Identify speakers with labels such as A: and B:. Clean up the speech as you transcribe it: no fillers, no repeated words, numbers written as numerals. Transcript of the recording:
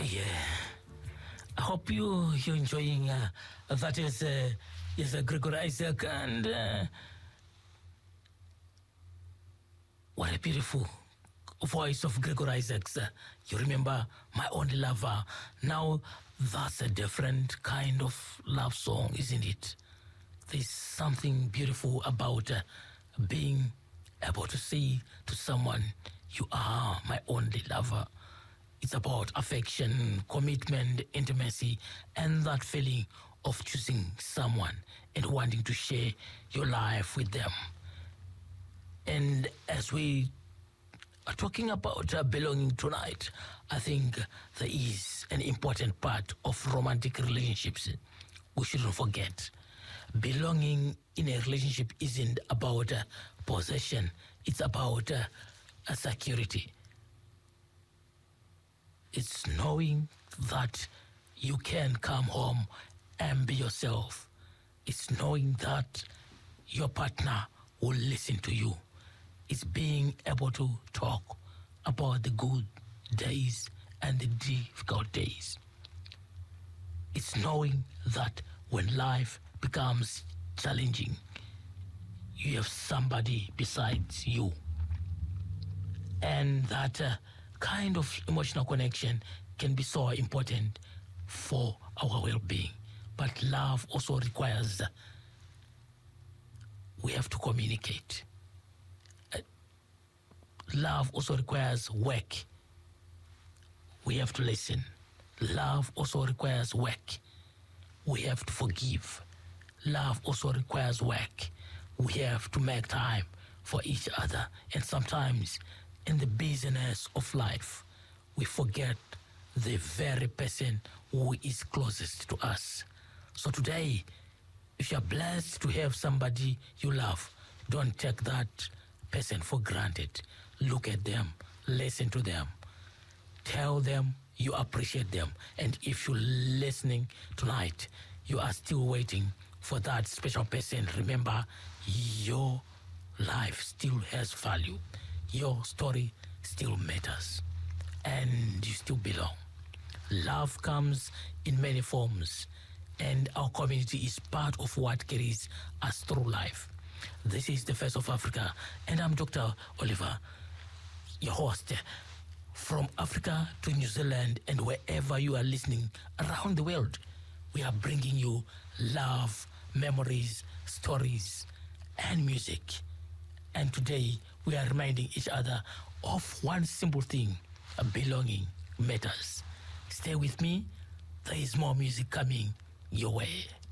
A: Yeah. I hope you're enjoying that is Gregory Isaac, and what a beautiful voice of Gregory Isaacs. You remember My Only Lover. Now that's a different kind of love song, isn't it? There's something beautiful about being able to say to someone, you are my only lover. It's about affection, commitment, intimacy, and that feeling of choosing someone and wanting to share your life with them. And as we are talking about belonging tonight, I think there is an important part of romantic relationships we shouldn't forget. Belonging in a relationship isn't about possession, it's about security. It's knowing that you can come home and be yourself. It's knowing that your partner will listen to you. It's being able to talk about the good days and the difficult days. It's knowing that when life becomes challenging, you have somebody besides you. And that kind of emotional connection can be so important for our well-being. But love also requires, we have to communicate. Love also requires work. We have to listen. Love also requires work. We have to forgive. Love also requires work. We have to make time for each other. And sometimes in the busyness of life, we forget the very person who is closest to us. So today, if you're blessed to have somebody you love, don't take that person for granted. Look at them, listen to them, tell them you appreciate them. And if you're listening tonight, you are still waiting for that special person, remember, your life still has value. Your story still matters. And you still belong. Love comes in many forms. And our community is part of what carries us through life. This is the Face of Africa. And I'm Dr. Oliver, your host. From Africa to New Zealand and wherever you are listening around the world, we are bringing you love, memories, stories, and music. And today, we are reminding each other of one simple thing: belonging matters. Stay with me. There is more music coming your way.